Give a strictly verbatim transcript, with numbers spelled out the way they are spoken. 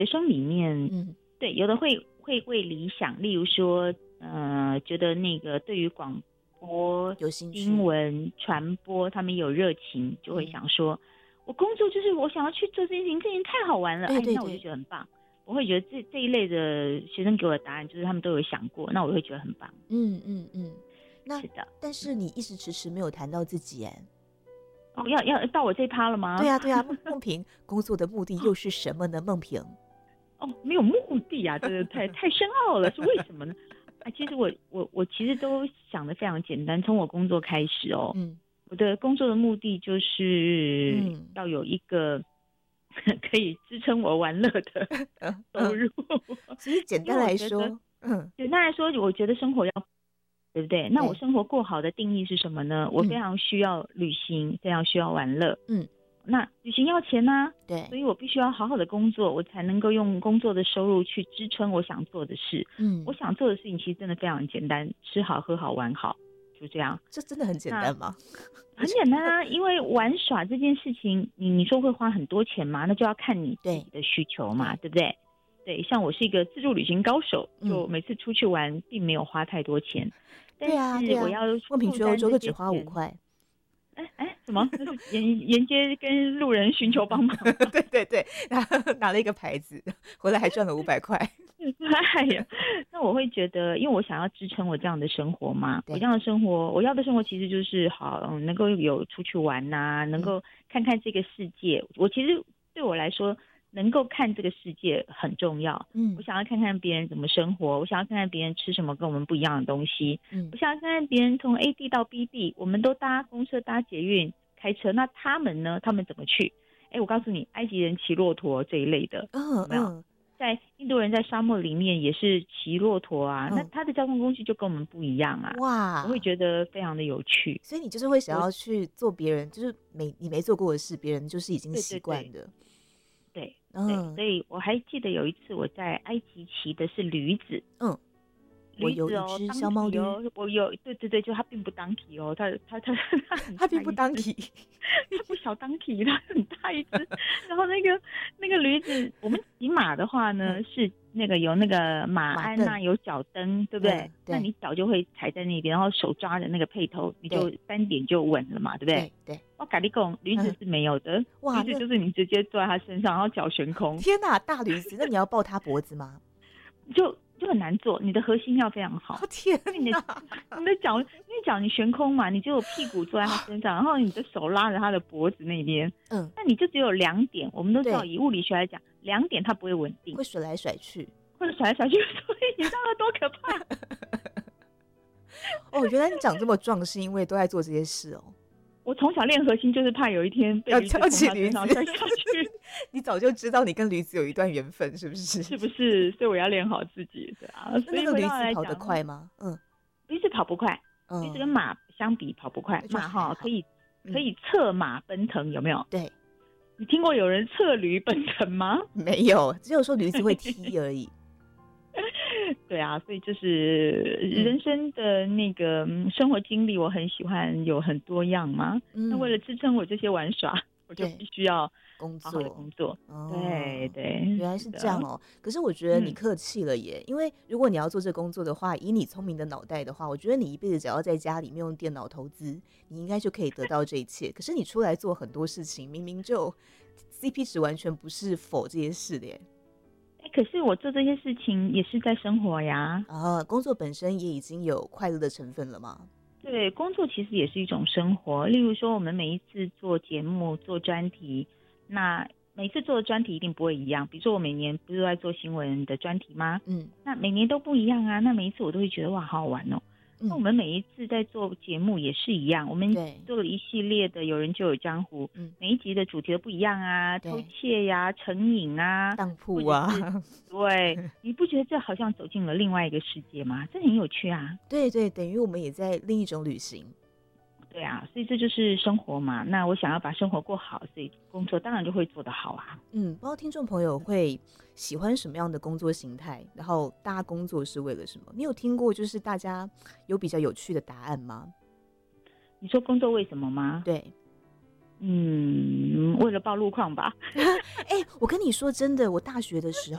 学生里面， 嗯， 对，有的会会为理想，例如说，呃，觉得那个对于广播、 有兴趣， 新闻传播，他们有热情，就会想说，嗯、我工作就是我想要去做这件事情，这件事情太好玩了， 对对对， 哎，那我就觉得很棒。我会觉得这这一类的学生给我的答案就是他们都有想过，那我会觉得很棒。 嗯嗯嗯，那是的。 但是你一时迟迟没有谈到自己哎。 哦，要要到我这一趴了吗？ 对啊对啊，梦萍工作的目的又是什么呢？梦萍哦，没有目的啊，这个太太深奥了，是为什么呢？啊，其实我我我其实都想得非常简单，从我工作开始哦，嗯，我的工作的目的就是要有一个、嗯、可以支撑我玩乐的收入。 所以简单来说， 嗯，简单来说，我觉得生活要。对不对？那我生活过好的定义是什么呢？我非常需要旅行，非常需要玩乐。嗯，那旅行要钱啊，对，所以我必须要好好的工作，我才能够用工作的收入去支撑我想做的事。嗯，我想做的事情其实真的非常简单，吃好喝好玩好，就这样。 这真的很简单吗？ 很简单啊，因为玩耍这件事情，你你说会花很多钱吗？那就要看你自己的需求嘛， 对, 对不对？对，像我是一个自助旅行高手，就每次出去玩并没有花太多钱。嗯、 对啊，对啊， 我要梦萍去欧洲都只花五块。 哎哎，什么？那是沿沿街跟路人寻求帮忙。 对对对，拿拿了一个牌子，回来还赚了五百块。 哎呀，那我会觉得，因为我想要支撑我这样的生活嘛，我这样的生活，我要的生活其实就是好，嗯、能够有出去玩呐、啊，能够看看这个世界。我其实对我来说，能够看这个世界很重要。嗯，我想要看看别人怎么生活，我想要看看别人吃什么跟我们不一样的东西。嗯，我想要看看别人从 A 地到 B 地，我们都搭公车、搭捷运、开车，那他们呢？他们怎么去？哎，我告诉你，埃及人骑骆驼这一类的，嗯、有没有？嗯，在印度人在沙漠里面也是骑骆驼啊，嗯、那他的交通工具就跟我们不一样啊。哇，我会觉得非常的有趣。 所以你就是会想要去做别人就是没你没做过的事，别人就是已经习惯的。 对， 对, 对, 对、嗯，所以我还记得有一次我在埃及骑的是驴子。嗯。 我有一只小毛驴哦，我有，对对对，就它并不当体哦，它它它它很它并不当体， 它不小当体，它很大一只。然后那个那个驴子，我们骑马的话呢，嗯、是那个有那个马鞍啊，有脚蹬，对不对？嗯、对，那你脚就会踩在那边，然后手抓着那个辔头，你就单点就稳了嘛，对不对？ 对。对我跟你讲，驴子是没有的，嗯、哇，驴子就是你直接坐在它身上，然后脚悬空。 天哪，大驴子，那你要抱它脖子吗？ 就。就很难做，你的核心要非常好。 天哪， 你的你的脚，因为脚你悬空嘛，你就有屁股坐在他身上，然后你的手拉着他的脖子那边。嗯，那你就只有两点。我们都知道，以物理学来讲，两点它不会稳定， 会甩来甩去， 会甩来甩去。所以你知道它多可怕？ 哦，原来你长这么壮是因为都在做这些事哦。 我从小练核心，就是怕有一天被驴子从他身上摔下去。 你早就知道你跟驴子有一段缘分，是不是？ 是不是？所以我要练好自己，对啊。所以那个驴子跑得快吗？嗯， 驴子跑不快， 嗯、 驴子跟马相比跑不快。马哈可以可以策马奔腾，有没有？ 对。 你听过有人策驴奔腾吗？ 没有，只有说驴子会踢而已。 对啊，所以就是人生的那个生活经历，我很喜欢有很多样嘛。嗯、那为了支撑我这些玩耍，我就必须要工作， 好好的工作。哦、对对， 原来是这样哦。可是我觉得你客气了耶，嗯、因为如果你要做这工作的话，以你聪明的脑袋的话，我觉得你一辈子只要在家里面用电脑投资，你应该就可以得到这一切。可是你出来做很多事情，明明就 C P 值完全不是否这些事的耶。 可是我做这些事情也是在生活呀。 啊，工作本身也已经有快乐的成分了吗？ 对，工作其实也是一种生活。例如说，我们每一次做节目、做专题，那每次做的专题一定不会一样。比如说，我每年不是都在做新闻的专题吗？嗯，那每年都不一样啊。那每一次我都会觉得哇，好好玩哦。那我们每一次在做节目也是一样，我们做了一系列的有人就有江湖，每一集的主题都不一样啊，偷窃呀、成瘾啊、 当铺啊， 对，你不觉得这好像走进了另外一个世界吗？这很有趣啊。 对对，等于我们也在另一种旅行。 对啊，所以这就是生活嘛。那我想要把生活过好，所以工作当然就会做得好啊。 嗯，不知道听众朋友会喜欢什么样的工作形态，然后大家工作是为了什么？你有听过就是大家有比较有趣的答案吗？ 你说工作为什么吗？ 对， 嗯，为了报路况吧。 哎、欸，我跟你说真的，我大学的时